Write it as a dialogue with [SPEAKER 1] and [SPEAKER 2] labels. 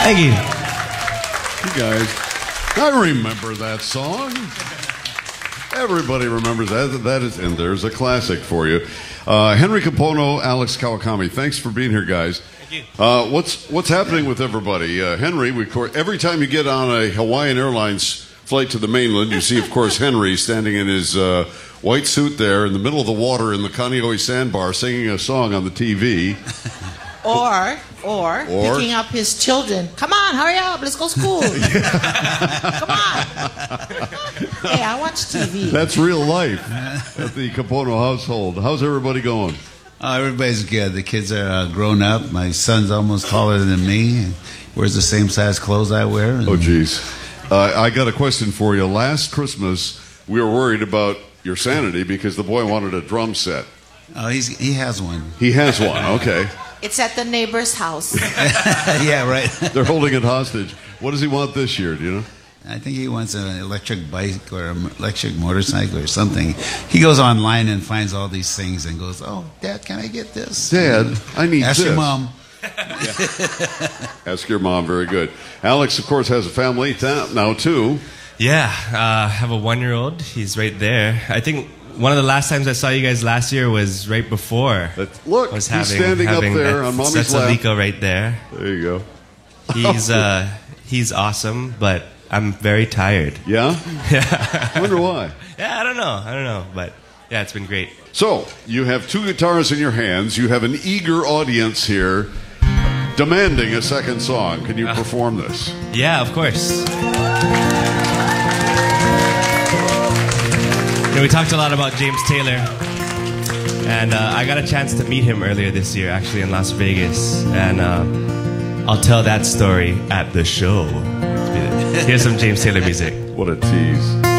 [SPEAKER 1] Thank you.
[SPEAKER 2] You guys, I remember that song. Everybody remembers that. That is, and there's a classic for you. Henry Kapono, Alex Kawakami, thanks for being here, guys.
[SPEAKER 1] Thank you.
[SPEAKER 2] What's happening with everybody? Henry, every time you get on a Hawaiian Airlines flight to the mainland, you see, of course, Henry standing in his white suit there in the middle of the water in the Kaneohe Sandbar singing a song on the TV.
[SPEAKER 3] Or picking up his children. Come on, hurry up, let's go to school. Come on. Hey, I watch TV.
[SPEAKER 2] That's real life at the Kapono household. How's everybody going?
[SPEAKER 4] Everybody's good. The kids are grown up. My son's almost taller than me. Wears the same size clothes I wear.
[SPEAKER 2] Oh, geez. I got a question for you. Last Christmas, we were worried about your sanity because the boy wanted a drum set.
[SPEAKER 4] Oh, he has one.
[SPEAKER 2] He has one, okay.
[SPEAKER 3] It's at the neighbor's house.
[SPEAKER 4] Yeah, right.
[SPEAKER 2] They're holding it hostage. What does he want this year, do you know?
[SPEAKER 4] I think he wants an electric bike or an electric motorcycle or something. He goes online and finds all these things and goes, "Oh, Dad, can I get this?"
[SPEAKER 2] Dad, I need
[SPEAKER 4] Ask
[SPEAKER 2] this.
[SPEAKER 4] your mom.
[SPEAKER 2] Ask your mom, very good. Alex, of course, has a family now, too.
[SPEAKER 1] Yeah, I have a 1-year-old. He's right there. I think one of the last times I saw you guys last year was right before.
[SPEAKER 2] Look, he's standing up there on Mommy's
[SPEAKER 1] that's
[SPEAKER 2] lap.
[SPEAKER 1] That's Aliko right there.
[SPEAKER 2] There you go.
[SPEAKER 1] He's awesome, but I'm very tired.
[SPEAKER 2] Yeah?
[SPEAKER 1] Yeah.
[SPEAKER 2] I wonder why.
[SPEAKER 1] Yeah, I don't know, but yeah, it's been great.
[SPEAKER 2] So, you have 2 guitars in your hands. You have an eager audience here demanding a second song. Can you perform this?
[SPEAKER 1] Yeah, of course. We talked a lot about James Taylor, and I got a chance to meet him earlier this year, actually in Las Vegas, and I'll tell that story at the show. Here's some James Taylor music.
[SPEAKER 2] What a tease.